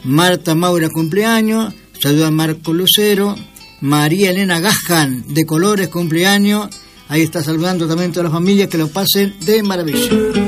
Marta Maura cumpleaños, saluda a Marco Lucero, María Elena Gajan de Colores cumpleaños, ahí está saludando también a toda la familia, que lo pasen de maravilla.